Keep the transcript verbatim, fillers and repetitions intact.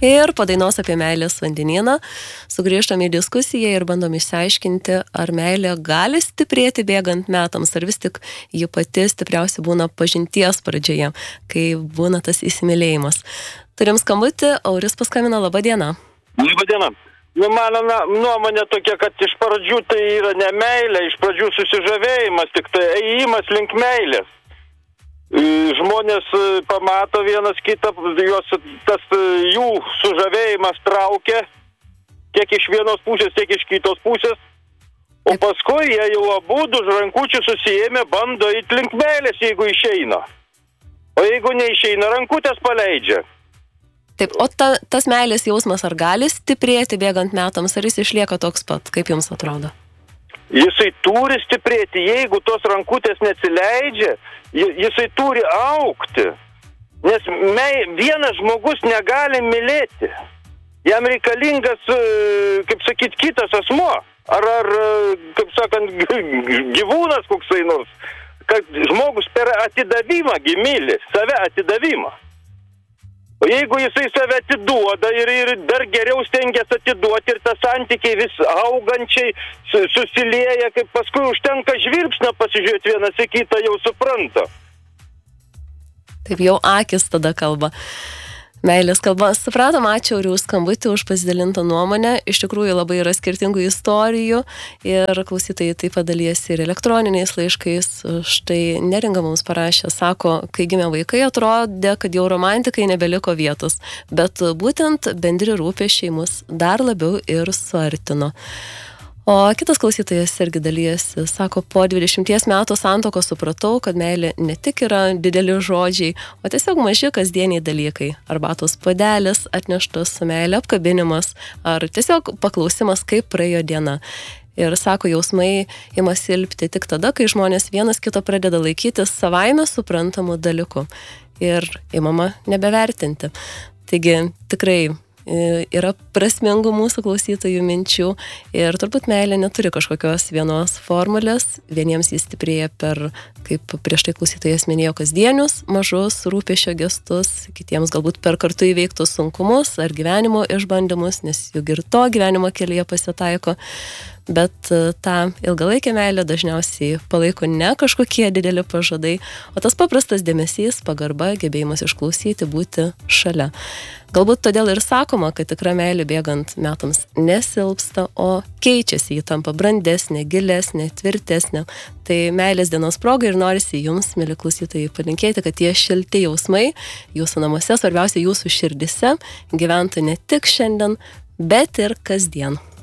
Ir po dainos apie meilės vandenyną sugrįžtame į diskusiją ir bandom išsiaiškinti, ar meilė gali stiprėti bėgant metams, ar vis tik ji pati stipriausia būna pažinties pradžioje, kai būna tas įsimylėjimas. Turim skambutį, Auris paskambino, laba diena. Labą dieną. Nu, mano nuomonė tokia, kad iš pradžių tai yra ne meilė, iš pradžių susižavėjimas, tik tai ėjimas link meilės. Žmonės pamato vienas kitą, juos tas jų sužavėjimas traukia tiek iš vienos pusės, tiek iš kitos pusės, o paskui jie jau abudu už rankučių susiėmė, bando į link meilės, jeigu išeina. O jeigu neišeina, rankutės paleidžia. Taip, o ta, tas meilės jausmas ar gali stiprėti bėgant metams, ar jis išlieka toks pat, kaip jums atrodo? Jisai turi stiprėti, jeigu tos rankutės neatsileidžia, jisai turi augti. Nes mei, vienas žmogus negali mylėti. Jam reikalingas, kaip sakyt, kitas asmuo. Ar, ar kaip sakant, gyvūnas koksai nors. Kad žmogus per atidavimą myli, save atidavimą. O jeigu jisai save atiduoda ir, ir dar geriau stengiasi atiduoti ir tas santykiai vis augančiai susilieja, kaip paskui užtenka žvilgsnio pasižiūrėti vienas į kitą, jau supranta. Taip jau akis tada kalba. Meilės kalba. Supratom, ačiū už skambutį, už pasidalintą nuomonę. Iš tikrųjų labai yra skirtingų istorijų ir klausytojai taip padalijasi ir elektroniniais laiškais. Štai Neringa mums parašė, sako, kai gimė vaikai, atrodė, kad jau romantikai nebeliko vietos, bet būtent bendri rūpesčiai mus dar labiau ir suartino. O kitas klausytojas irgi dalyjasi, sako, po dvidešimties metų santuokos supratau, kad meilė ne tik yra dideli žodžiai, o tiesiog maži kasdieniai dalykai. Arbatos puodelis, atneštas su meilė apkabinimas, ar tiesiog paklausimas, kaip praėjo diena. Ir sako, jausmai ima silpti tik tada, kai žmonės vienas kito pradeda laikytis savaime suprantamų dalykų. Ir imama nebevertinti. Taigi, tikrai yra prasmingų mūsų klausytojų minčių ir turbūt meilė neturi kažkokios vienos formulės. Vieniems jis stiprėja per, kaip prieš tai klausytojas minėjo, kasdienius, mažus rūpesčio gestus, kitiems galbūt per kartu įveiktus sunkumus ar gyvenimo išbandymus, nes juk ir to gyvenimo kelyje pasitaiko. Bet tą ilgalaikę meilę dažniausiai palaiko ne kažkokie dideli pažadai, o tas paprastas dėmesys, pagarba, gebėjimas išklausyti, būti šalia. Galbūt todėl ir sakoma, kad tikra meilė bėgant metams nesilpsta, o keičiasi, ji tampa brandesnė, gilesnė, tvirtesnė. Tai meilės dienos proga ir norisi jums, mieli klausytojai, palinkėti, kad tie šilti jausmai jūsų namuose, svarbiausia jūsų širdise, gyventų ne tik šiandien, bet ir kasdien.